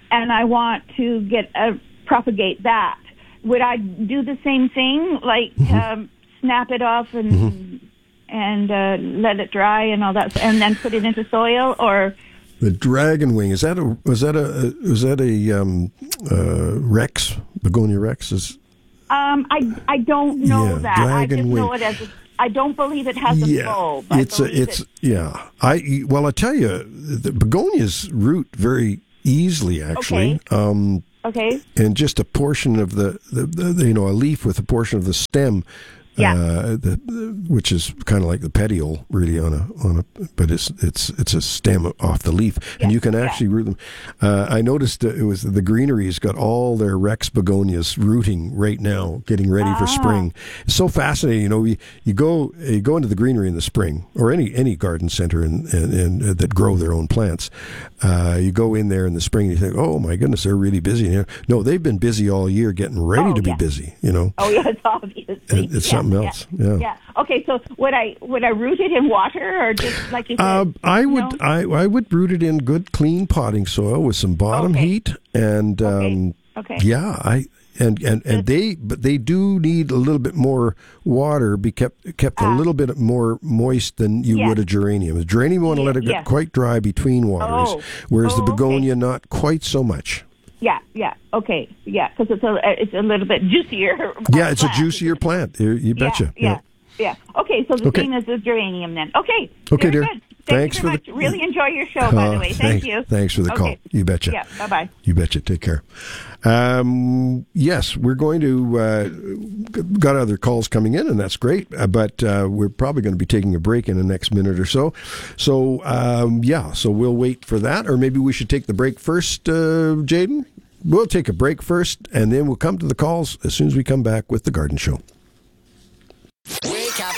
and I want to get uh, propagate that. Would I do the same thing, like mm-hmm. um, snap it off and mm-hmm. and uh, let it dry and all that, and then put it into soil, or the dragon wing, is that a was that a was that a um, uh, Rex begonia Rex? Is um, I I don't know yeah, that. I just wing. know it as. A, I don't believe it has a yeah, bulb. It's a, it's it, yeah. I well, I tell you, the begonias root very easily, actually. Okay. Um, okay. And just a portion of the, the, the, you know, a leaf with a portion of the stem, yeah. uh, the, the, which is kind of like the petiole, really, on a on a, but it's it's it's a stem off the leaf, yeah. and you can actually yeah. root them. Uh, I noticed that it was the greenery's got all their Rex begonias rooting right now, getting ready ah. for spring. It's so fascinating, you know. You, you go you go into the greenery in the spring, or any any garden center, and and, and uh, that grow their own plants. Uh, you go in there in the spring, and you think, oh my goodness, they're really busy. You know, no, they've been busy all year, getting ready oh, to be yeah. busy. You know. Oh yes, obviously. And it's yeah. something else. Yeah. Yeah. yeah. Okay. So would I would I root it in water, or just like you said? Uh, I would no? I I would root it in good clean potting soil with some bottom okay. heat, and um, okay. okay. yeah, I and and, and they but they do need a little bit more water, be kept kept uh, a little bit more moist than you yeah. would a geranium. A geranium you want to yeah, let it get yeah. quite dry between waters, oh. whereas oh, the begonia okay. not quite so much. Yeah, yeah, okay, yeah, because it's a it's a little bit juicier. Yeah, it's plant. a juicier plant. You, you betcha. Yeah, yeah, yeah. yeah. Okay, so the okay. same as the geranium then. Okay. Okay, very dear. Good. Thanks Thank you for much. the Really enjoy your show, by uh, the way. Thank thanks, you. Thanks for the okay. call. You betcha. Yeah. Bye bye. You betcha. Take care. Um, yes, we're going to uh, got other calls coming in, and that's great. Uh, but uh, we're probably going to be taking a break in the next minute or so. So um, yeah, so we'll wait for that, or maybe we should take the break first, uh, Jaden. We'll take a break first, and then we'll come to the calls as soon as we come back with The Garden Show. Wake up.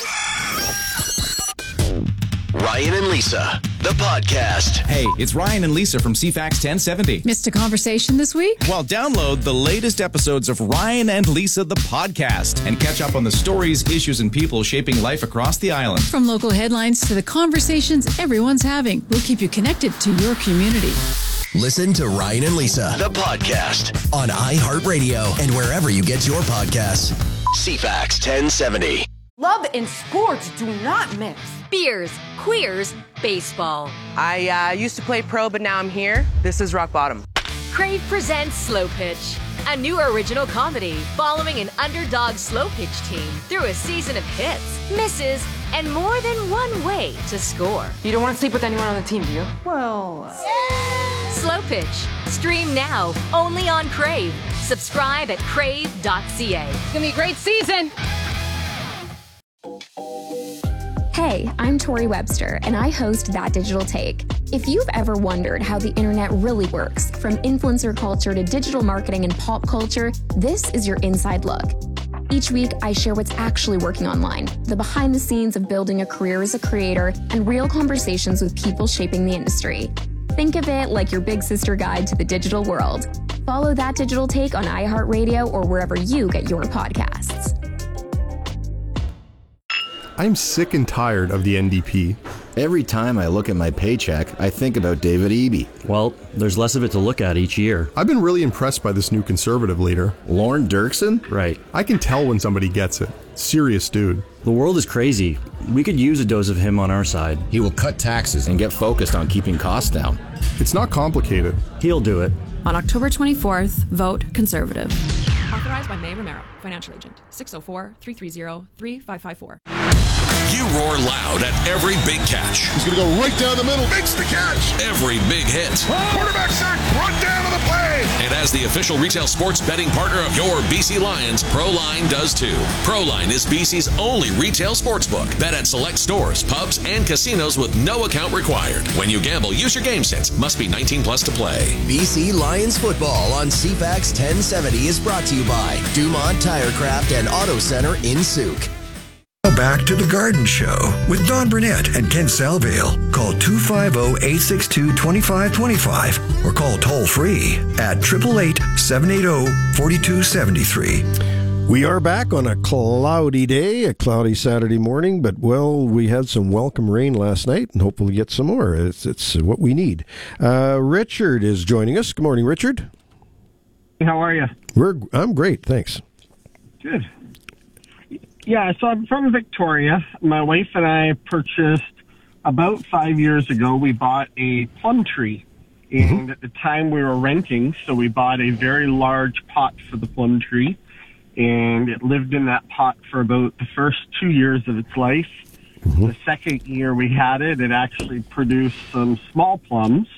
Ryan and Lisa, the podcast. Hey, it's Ryan and Lisa from C FAX ten seventy. Missed a conversation this week? Well, download the latest episodes of Ryan and Lisa, the podcast, and catch up on the stories, issues, and people shaping life across the island. From local headlines to the conversations everyone's having, we'll keep you connected to your community. Listen to Ryan and Lisa, the podcast, on iHeartRadio and wherever you get your podcasts. C FAX ten seventy. Love and sports do not mix. Beers, queers, baseball. I uh, used to play pro, but now I'm here. This is rock bottom. Crave presents Slow Pitch, a new original comedy following an underdog slow pitch team through a season of hits, misses, and more than one way to score. You don't want to sleep with anyone on the team, do you? Well... Uh... Slow Pitch. Stream now, only on Crave. Subscribe at crave dot c a. It's going to be a great season. Hey, I'm Tori Webster, and I host That Digital Take. If you've ever wondered how the internet really works, from influencer culture to digital marketing and pop culture, this is your inside look. Each week, I share what's actually working online, the behind the scenes of building a career as a creator, and real conversations with people shaping the industry. Think of it like your big sister guide to the digital world. Follow That Digital Take on iHeartRadio or wherever you get your podcasts. I'm sick and tired of the N D P. Every time I look at my paycheck, I think about David Eby. Well, there's less of it to look at each year. I've been really impressed by this new conservative leader. Lorne Dirksen? Right. I can tell when somebody gets it. Serious dude. The world is crazy. We could use a dose of him on our side. He will cut taxes and get focused on keeping costs down. It's not complicated. He'll do it. On October twenty-fourth, vote Conservative. Authorized by May Romero, financial agent. six oh four, three three zero, three five five four. You roar loud at every big catch. He's going to go right down the middle. Makes the catch. Every big hit. Oh, quarterback sack. Run down to the play. And as the official retail sports betting partner of your B C Lions, ProLine does too. ProLine is B C's only retail sportsbook. Bet at select stores, pubs, and casinos with no account required. When you gamble, use your game sense. Must be nineteen plus to play. B C Lions football on C FAX ten seventy is brought to you by Dumont Tirecraft and Auto Center in Souk. Back to The Garden Show with Don Burnett and Ken Salvale. Call two five zero, eight six two, two five two five or call toll free at eight eight eight, seven eight zero, four two seven three. We are back on a cloudy day, a cloudy Saturday morning, but, well, we had some welcome rain last night, and hopefully get some more. It's, it's what we need. Uh, Richard is joining us. Good morning, Richard. How are you? We're I'm great, thanks. Good. Yeah, so I'm from Victoria. My wife and I purchased, about five years ago, we bought a plum tree. And mm-hmm. at the time we were renting, so we bought a very large pot for the plum tree. And it lived in that pot for about the first two years of its life. Mm-hmm. The second year we had it, it actually produced some small plums.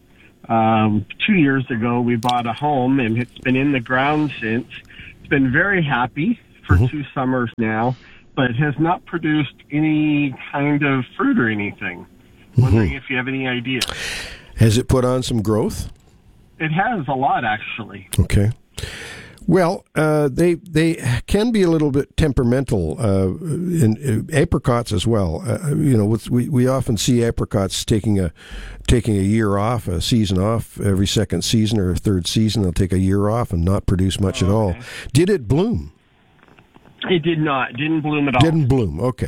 Um, two years ago, we bought a home, and it's been in the ground since. It's been very happy for mm-hmm. two summers now, but it has not produced any kind of fruit or anything. Mm-hmm. Wondering if you have any idea. Has it put on some growth? It has a lot, actually. Okay. Well, uh, they they can be a little bit temperamental, uh, in, uh, apricots as well. Uh, you know, with, we we often see apricots taking a taking a year off, a season off every second season or third season. They'll take a year off and not produce much oh, at all. Okay. Did it bloom? It did not. It didn't bloom at all. Didn't bloom. Okay.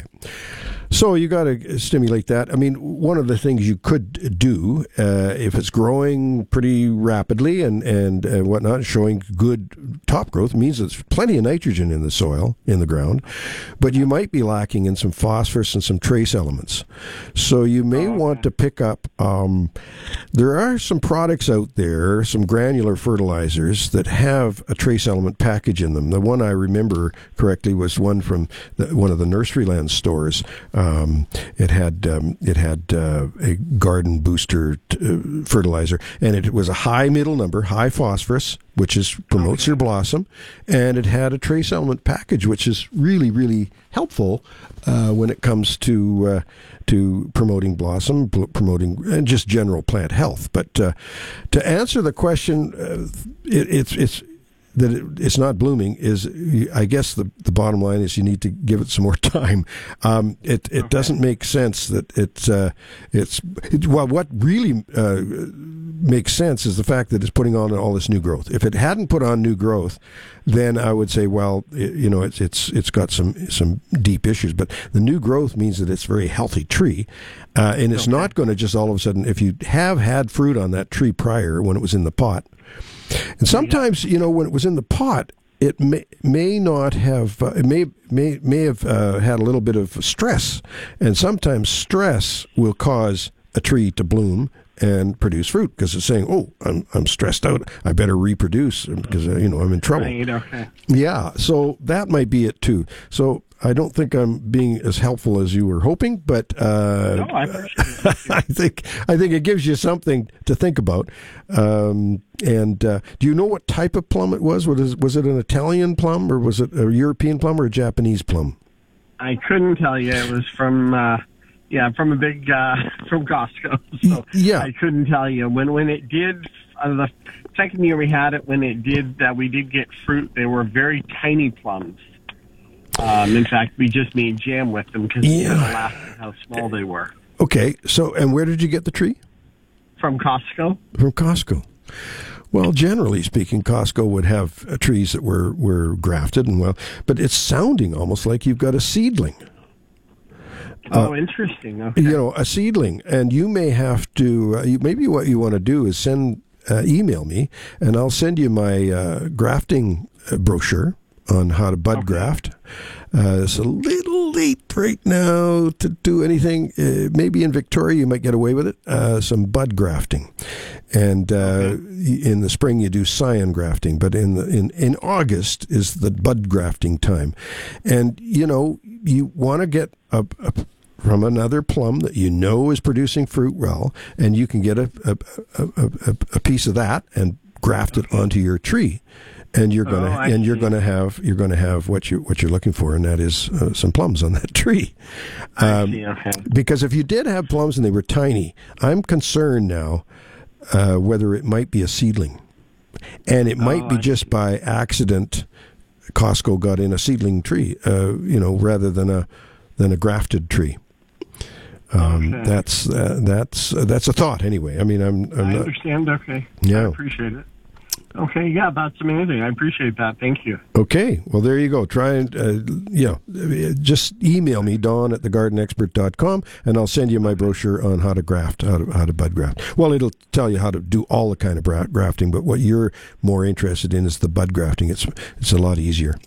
So you got to stimulate that. I mean, one of the things you could do, uh, if it's growing pretty rapidly and, and, and whatnot, showing good top growth, means there's plenty of nitrogen in the soil, in the ground, but you might be lacking in some phosphorus and some trace elements. So you may oh, okay. want to pick up, um, there are some products out there, some granular fertilizers that have a trace element package in them. The one I remember correctly was one from the, one of the Nurseryland stores. Um, it had um, it had uh, a garden booster t- uh, fertilizer, and it was a high middle number, high phosphorus, which is promotes okay. your blossom, and it had a trace element package, which is really really helpful uh, when it comes to uh, to promoting blossom, pl- promoting and just general plant health. But uh, to answer the question, uh, it, it's it's. that it, it's not blooming is, I guess the the bottom line is you need to give it some more time. Um, it it okay. doesn't make sense that it's uh, it's it, well, what really uh, makes sense is the fact that it's putting on all this new growth. If it hadn't put on new growth, then I would say, well, it, you know, it's it's it's got some some deep issues. But the new growth means that it's a very healthy tree, uh, and it's okay. not going to just all of a sudden, if you have had fruit on that tree prior when it was in the pot. And sometimes, you know, when it was in the pot, it may may not have uh, it may may may have uh, had a little bit of stress, and sometimes stress will cause a tree to bloom and produce fruit because it's saying, "Oh, I'm I'm stressed out. I better reproduce because uh, you know I'm in trouble." Right, okay. Yeah, so that might be it too. So I don't think I'm being as helpful as you were hoping, but uh, no, I, I think I think it gives you something to think about. Um, and uh, do you know what type of plum it was? Was it, was it an Italian plum, or was it a European plum, or a Japanese plum? I couldn't tell you. It was from uh, yeah, from a big uh, from Costco. So yeah, I couldn't tell you when when it did. Uh, the second year we had it, when it did that, uh, we did get fruit. They were very tiny plums. Um, in fact, we just made jam with them because yeah. we couldn't laugh at how small they were. Okay, so and where did you get the tree? From Costco. From Costco. Well, generally speaking, Costco would have uh, trees that were, were grafted and well, but it's sounding almost like you've got a seedling. Oh, uh, interesting. Okay. You know, a seedling, and you may have to. Uh, you, maybe what you want to do is send uh, email me, and I'll send you my uh, grafting uh, brochure on how to bud okay. graft. Uh, it's a little late right now to do anything. Uh, maybe in Victoria you might get away with it. Uh, some bud grafting, and uh, okay. in the spring you do scion grafting. But in the, in in August is the bud grafting time, and you know you want to get a, a from another plum that you know is producing fruit well, and you can get a a, a, a, a piece of that and graft it onto your tree. And you're gonna oh, and you're gonna have you're gonna have what you what you're looking for, and that is uh, some plums on that tree. Um, I see, okay. Because if you did have plums and they were tiny, I'm concerned now uh, whether it might be a seedling, and it might oh, be I just see. by accident. Costco got in a seedling tree, uh, you know, rather than a than a grafted tree. Um, okay. That's uh, that's uh, that's a thought anyway. I mean, I'm, I'm I not, understand. Okay. Yeah. I appreciate it. Okay, yeah, that's amazing. I appreciate that. Thank you. Okay, well, there you go. Try and, uh, yeah, just email me, Don at the garden expert dot com, and I'll send you my brochure on how to graft, how to, how to bud graft. Well, it'll tell you how to do all the kind of bra- grafting, but what you're more interested in is the bud grafting. It's it's a lot easier.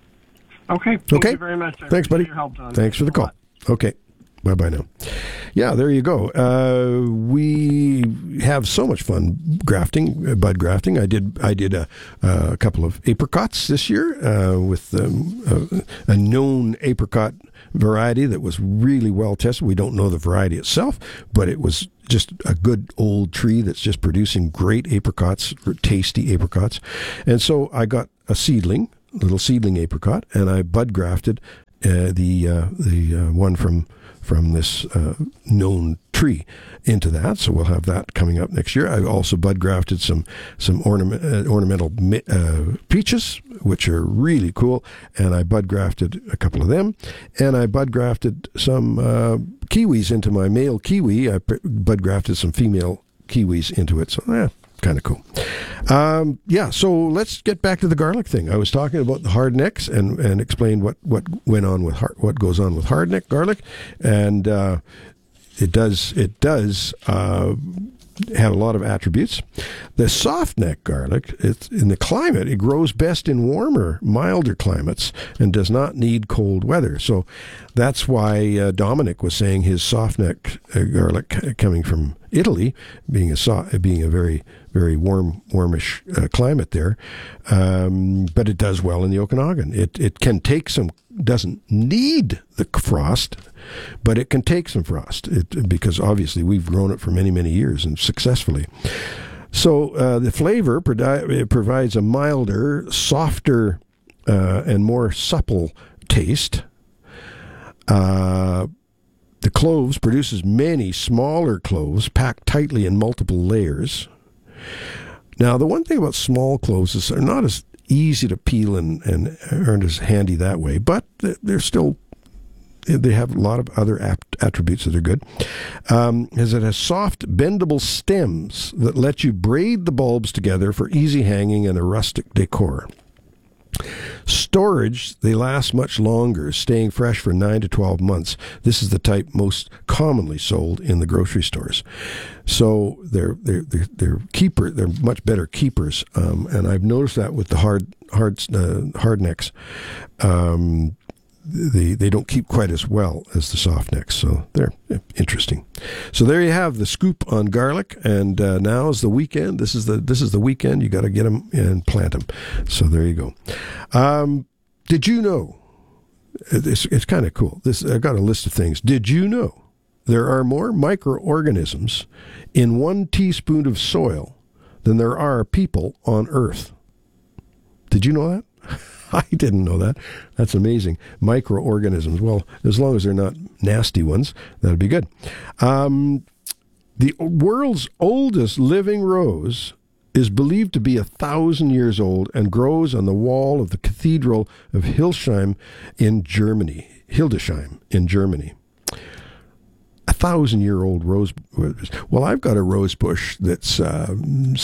Okay, thank okay. you very much. I Thanks, buddy. Your help, Don. Thanks for the call. Okay. Bye-bye now. Yeah, there you go. Uh, we have so much fun grafting, uh, bud grafting. I did I did a, uh, a couple of apricots this year uh, with um, a, a known apricot variety that was really well tested. We don't know the variety itself, but it was just a good old tree that's just producing great apricots, tasty apricots. And so I got a seedling, little seedling apricot, and I bud grafted uh, the, uh, the uh, one from... from this uh, known tree into that. So we'll have that coming up next year. I also bud grafted some some ornament, uh, ornamental uh, peaches, which are really cool, and I bud grafted a couple of them, and I bud grafted some uh, kiwis into my male kiwi. I bud grafted some female kiwis into it. So yeah, kind of cool. Um, yeah, so let's get back to the garlic thing. I was talking about the hardnecks and, and explained what, what went on with hard, what goes on with hardneck garlic, and uh, it does it does uh, have a lot of attributes. The softneck garlic, it's, in the climate, it grows best in warmer, milder climates and does not need cold weather. So that's why uh, Dominic was saying his softneck uh, garlic coming from Italy, being a so, being a very very warm, warmish uh, climate there, um, but it does well in the Okanagan. It it can take some, doesn't need the frost, but it can take some frost it, because obviously we've grown it for many many years and successfully. So uh, the flavor provi- provides a milder, softer, uh, and more supple taste. Uh, the cloves produces many smaller cloves packed tightly in multiple layers. Now, the one thing about small cloves is they're not as easy to peel and, and aren't as handy that way, but they're still, they have a lot of other apt attributes that are good. Um, as it has soft, bendable stems that let you braid the bulbs together for easy hanging and a rustic decor. Storage, they last much longer, staying fresh for nine to twelve months. This is the type most commonly sold in the grocery stores. So they're they're they're, they're keeper. They're much better keepers, um, and I've noticed that with the hard hard uh, hardnecks. Um, They they don't keep quite as well as the soft necks, so they're interesting. So there you have the scoop on garlic, and uh, now is the weekend. This is the this is the weekend. You got to get them and plant them. So there you go. Um, did you know? It's it's kind of cool. This I've got a list of things. Did you know there are more microorganisms in one teaspoon of soil than there are people on Earth? Did you know that? I didn't know that. That's amazing. Microorganisms. Well, as long as they're not nasty ones, that'd be good. Um, the world's oldest living rose is believed to be a thousand years old and grows on the wall of the Cathedral of Hildesheim in Germany. Hildesheim in Germany. A thousand-year-old rose. Well, I've got a rose bush that's uh,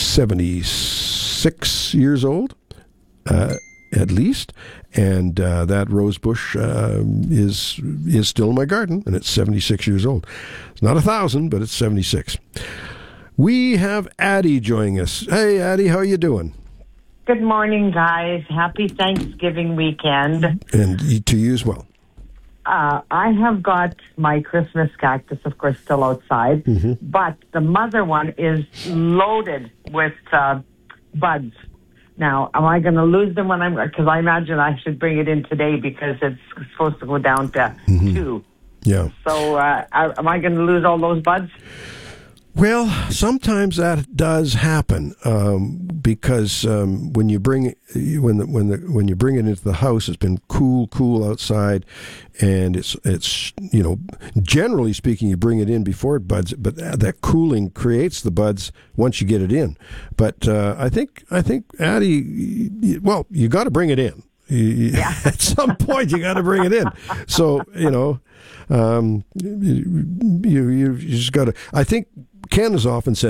seventy-six years old. Uh, at least, and uh, that rose bush uh, is is still in my garden, and it's seventy-six years old. It's not a thousand, but it's seventy-six. We have Addie joining us. Hey, Addie, how are you doing? Good morning, guys. Happy Thanksgiving weekend. And to you as well. Uh, I have got my Christmas cactus, of course, still outside, mm-hmm. but the mother one is loaded with uh, buds. Now, am I going to lose them when I'm, because I imagine I should bring it in today because it's supposed to go down to mm-hmm. two. Yeah. So, uh, am I going to lose all those buds? Well, sometimes that does happen um, because um, when you bring when the, when the when you bring it into the house, it's been cool, cool outside, and it's it's you know generally speaking, you bring it in before it buds, but that cooling creates the buds once you get it in. But uh, I think I think Addie, well, you got to bring it in. Yeah. At some point, you got to bring it in. So you know, um, you, you you just got to. I think Ken has often said,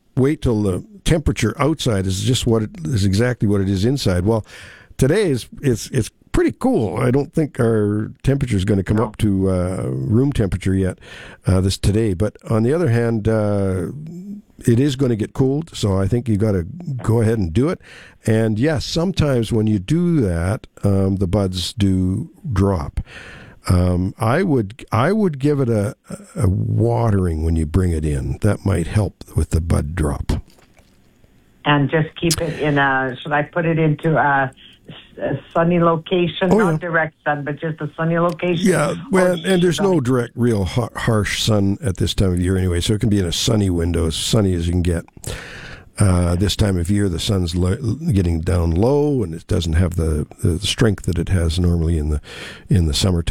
wait till the temperature outside is just what it is exactly what it is inside. Well, today is it's it's pretty cool. I don't think our temperature is going to come no. up to uh, room temperature yet uh, this today. But on the other hand, uh, it is going to get cooled, so I think you got to go ahead and do it. And yes, sometimes when you do that, um, the buds do drop. Um, I would I would give it a, a watering when you bring it in. That might help with the bud drop. And just keep it in a. Should I put it into a, a sunny location? Oh, Not yeah. direct sun, but just a sunny location. Yeah, well, and there's no direct, real ha- harsh sun at this time of year anyway, so it can be in a sunny window, as sunny as you can get. Uh, this time of year, the sun's lo- getting down low, and it doesn't have the, the strength that it has normally in the in the summertime.